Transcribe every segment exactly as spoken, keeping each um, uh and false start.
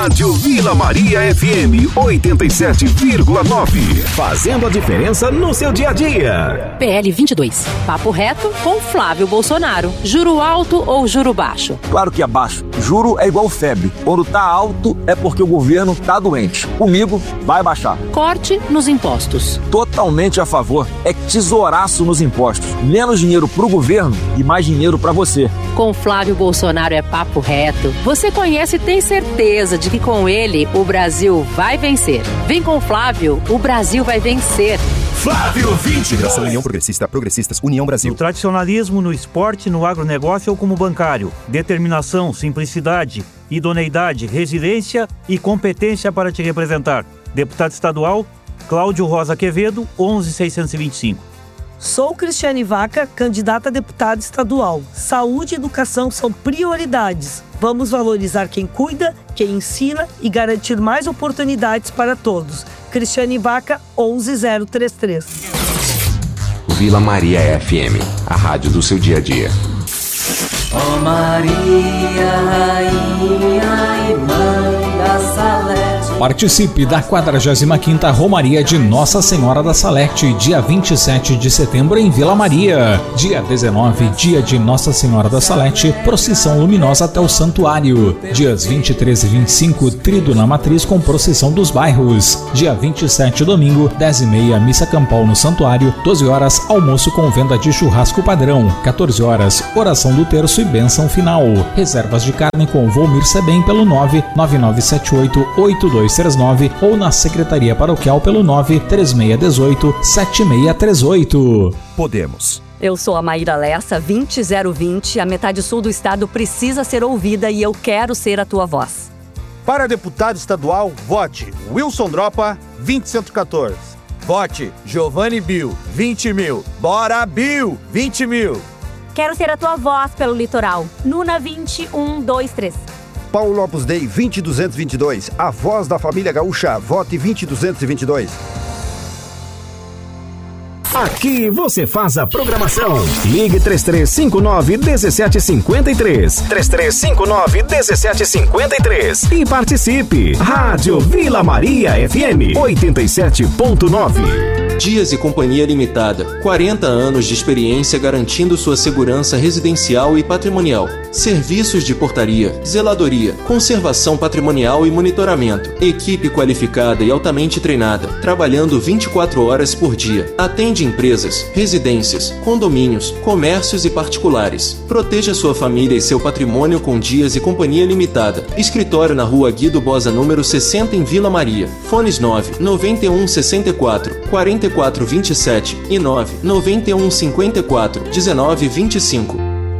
Rádio Vila Maria F M oitenta e sete vírgula nove. Fazendo a diferença no seu dia a dia. P L vinte e dois. Papo reto com Flávio Bolsonaro. Juro alto ou juro baixo? Claro que é baixo. Juro é igual febre. Quando tá alto é porque o governo tá doente. Comigo vai baixar. Corte nos impostos. Totalmente a favor. É tesouraço nos impostos. Menos dinheiro pro governo e mais dinheiro pra você. Com Flávio Bolsonaro é papo reto. Você conhece e tem certeza de que com ele o Brasil vai vencer. Vem com Flávio, o Brasil vai vencer. Flávio vinte e dois. União Progressista, Progressistas, União Brasil. O tradicionalismo no esporte, no agronegócio ou como bancário. Determinação, simplicidade, idoneidade, resiliência e competência para te representar. Deputado estadual, Cláudio Rosa Quevedo, onze mil seiscentos e vinte e cinco. Sou Cristiane Vaca, candidata a deputada estadual. Saúde e educação são prioridades. Vamos valorizar quem cuida, quem ensina e garantir mais oportunidades para todos. Cristiane Vaca, onze mil trinta e três. Vila Maria F M, a rádio do seu dia a dia. Ó Maria, rainha e mãe da Salete. Participe da quadragésima quinta Romaria de Nossa Senhora da Salete, dia vinte e sete de setembro em Vila Maria. Dia dezenove, dia de Nossa Senhora da Salete, procissão luminosa até o santuário. Dias vinte e três e vinte e cinco, Trido na Matriz com procissão dos bairros. Dia vinte e sete, domingo, dez e meia, missa campal no santuário. doze horas, almoço com venda de churrasco padrão. quatorze horas, oração do terço e bênção final. Reservas de carne com Volmir Sebem pelo nove nove nove sete oito oito dois três nove ou na Secretaria Paroquial pelo nove três seis um oito sete seis três oito. Podemos. Eu sou a Maíra Lessa, vinte zero vinte. A metade sul do estado precisa ser ouvida e eu quero ser a tua voz. Para deputado estadual, vote Wilson Dropa, vinte cento e quatorze. Vote Giovanni Bill, vinte mil. Bora, Bill, vinte mil. Quero ser a tua voz pelo litoral. Nuna vinte um dois três. Paulo Lopes Dei, vinte duzentos e vinte e dois. A voz da família gaúcha, vote vinte duzentos e vinte e dois. Aqui você faz a programação. Ligue três três cinco nove, um sete cinco três. três três cinco nove, um sete cinco três. E participe. Rádio Vila Maria F M oitenta e sete ponto nove. Dias e Companhia Limitada. quarenta anos de experiência garantindo sua segurança residencial e patrimonial. Serviços de portaria, zeladoria, conservação patrimonial e monitoramento. Equipe qualificada e altamente treinada, trabalhando vinte e quatro horas por dia. Atende empresas, residências, condomínios, comércios e particulares. Proteja sua família e seu patrimônio com Dias e Companhia Limitada. Escritório na Rua Guido Bosa, número sessenta, em Vila Maria. Fones nove nove um seis quatro, quatro quatro vinte e sete e nove nove um cinco quatro, um nove vinte e cinco.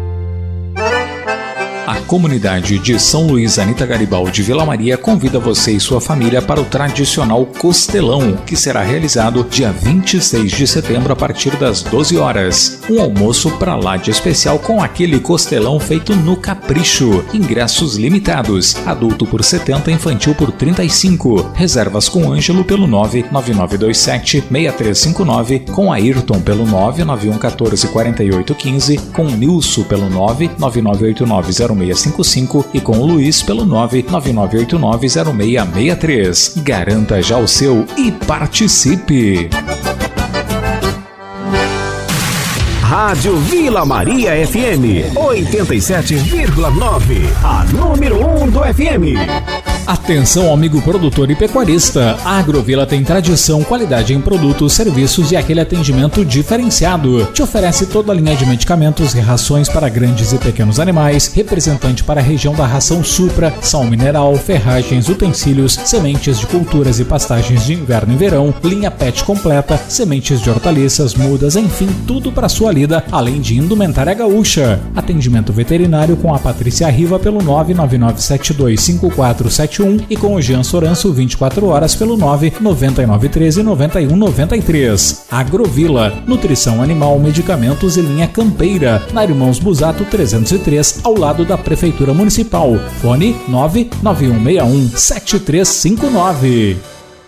A comunidade de São Luís Anita Garibaldi Vila Maria convida você e sua família para o tradicional Costelão, que será realizado dia vinte e seis de setembro a partir das doze horas. Um almoço pra lá de especial com aquele costelão feito no capricho. Ingressos limitados. Adulto por setenta, infantil por trinta e cinco. Reservas com Ângelo pelo nove nove nove dois sete seis três cinco nove, com Ayrton pelo nove nove um um quatro quatro oito um cinco, com Nilson pelo nove nove nove oito nove zero seis cinco cinco e com o Luiz pelo nove nove nove oito nove zero seis seis três. Garanta já o seu e participe! Rádio Vila Maria F M oitenta e sete vírgula nove, a número um do F M. Atenção, amigo produtor e pecuarista. A Agrovila tem tradição, qualidade em produtos, serviços e aquele atendimento diferenciado. Te oferece toda a linha de medicamentos e rações para grandes e pequenos animais, representante para a região da ração Supra, sal mineral, ferragens, utensílios, sementes de culturas e pastagens de inverno e verão, linha pet completa, sementes de hortaliças, mudas, enfim, tudo para sua lida, além de indumentária gaúcha. Atendimento veterinário com a Patrícia Riva pelo nove nove nove sete dois cinco quatro sete um e com o Jean Soranço vinte e quatro horas pelo nove nove nove um três nove um nove três. Agrovila, nutrição animal, medicamentos e linha campeira, na Irmãos Busato trezentos e três, ao lado da Prefeitura Municipal. Fone nove nove um seis um sete três cinco nove.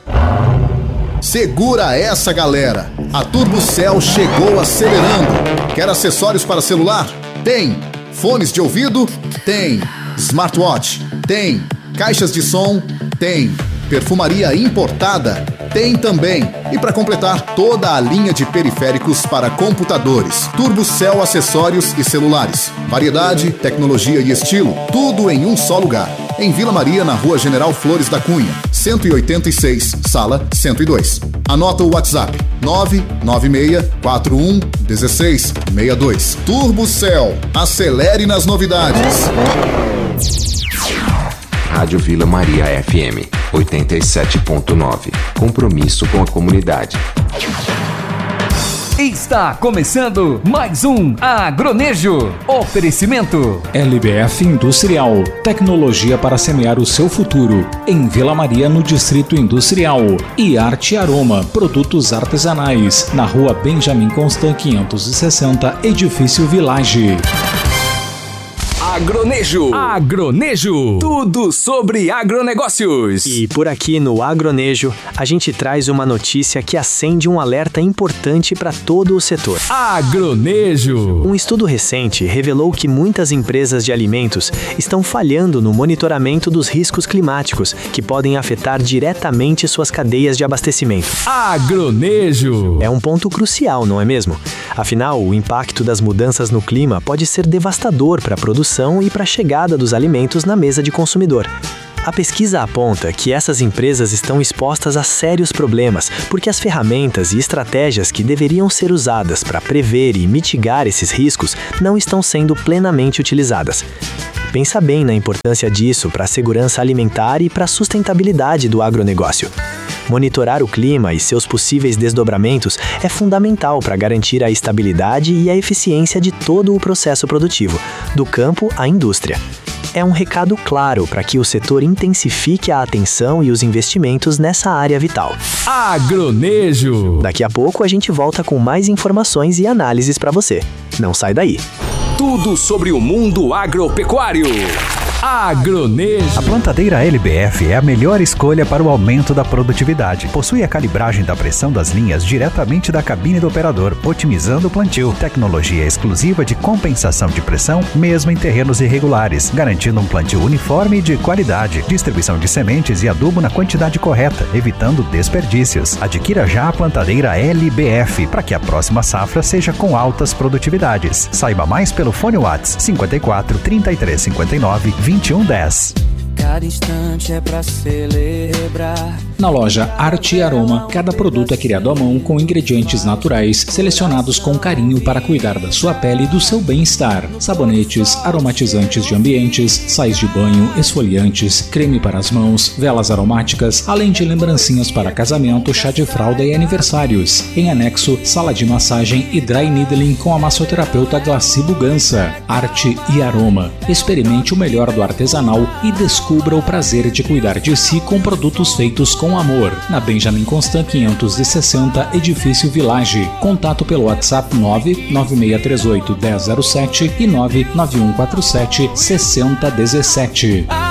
Segura essa, galera! A Turbocel chegou acelerando. Quer acessórios para celular? Tem. Fones de ouvido? Tem. Smartwatch? Tem. Caixas de som? Tem. Perfumaria importada? Tem também. E para completar, toda a linha de periféricos para computadores, Turbocell acessórios e celulares. Variedade, tecnologia e estilo, tudo em um só lugar. Em Vila Maria, na Rua General Flores da Cunha, cento e oitenta e seis, sala cento e dois. Anota o WhatsApp: nove nove seis quatro um um seis seis dois. Turbocell, acelere nas novidades. Rádio Vila Maria F M, oitenta e sete ponto nove. Compromisso com a comunidade. Está começando mais um Agronejo. Oferecimento L B F Industrial, tecnologia para semear o seu futuro. Em Vila Maria, no Distrito Industrial. E Arte e Aroma, produtos artesanais. Na Rua Benjamin Constant quinhentos e sessenta, Edifício Village. Agronejo. Agronejo. Tudo sobre agronegócios. E por aqui no Agronejo, a gente traz uma notícia que acende um alerta importante para todo o setor. Agronejo. Um estudo recente revelou que muitas empresas de alimentos estão falhando no monitoramento dos riscos climáticos, que podem afetar diretamente suas cadeias de abastecimento. Agronejo. É um ponto crucial, não é mesmo? Afinal, o impacto das mudanças no clima pode ser devastador para a produção e para a chegada dos alimentos na mesa de consumidor. A pesquisa aponta que essas empresas estão expostas a sérios problemas, porque as ferramentas e estratégias que deveriam ser usadas para prever e mitigar esses riscos não estão sendo plenamente utilizadas. Pensa bem na importância disso para a segurança alimentar e para a sustentabilidade do agronegócio. Monitorar o clima e seus possíveis desdobramentos é fundamental para garantir a estabilidade e a eficiência de todo o processo produtivo, do campo à indústria. É um recado claro para que o setor intensifique a atenção e os investimentos nessa área vital. Agronejo. Daqui a pouco a gente volta com mais informações e análises para você. Não sai daí. Tudo sobre o mundo agropecuário. Agronejo. A plantadeira L B F é a melhor escolha para o aumento da produtividade. Possui a calibragem da pressão das linhas diretamente da cabine do operador, otimizando o plantio. Tecnologia exclusiva de compensação de pressão, mesmo em terrenos irregulares, garantindo um plantio uniforme e de qualidade. Distribuição de sementes e adubo na quantidade correta, evitando desperdícios. Adquira já a plantadeira L B F para que a próxima safra seja com altas produtividades. Saiba mais pelo fone WhatsApp cinquenta e quatro, trinta e três, cinquenta e nove, vinte e um, dez. Cada instante é pra celebrar. Na loja Arte e Aroma, cada produto é criado à mão com ingredientes naturais, selecionados com carinho para cuidar da sua pele e do seu bem-estar. Sabonetes, aromatizantes de ambientes, sais de banho, esfoliantes, creme para as mãos, velas aromáticas, além de lembrancinhas para casamento, chá de fralda e aniversários. Em anexo, sala de massagem e dry needling com a massoterapeuta Glaci Bugança. Arte e Aroma. Experimente o melhor do artesanal e descubra Descubra o prazer de cuidar de si com produtos feitos com amor. Na Benjamin Constant quinhentos e sessenta, Edifício Village. Contato pelo WhatsApp nove nove seis três oito, um zero zero sete e nove nove um quatro sete, seis zero um sete.